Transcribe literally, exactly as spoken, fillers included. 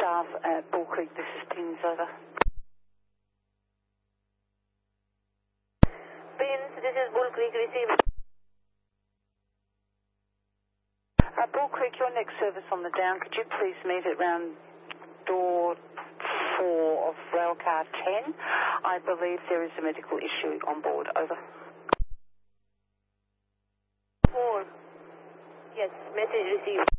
staff at Bull Creek. This is Pins, over. Pins, this is Bull Creek, receive. Uh, Bull Creek, your next service on the down, could you please meet at round door four of railcar ten? I believe there is a medical issue on board, over. Four. Yes, message received.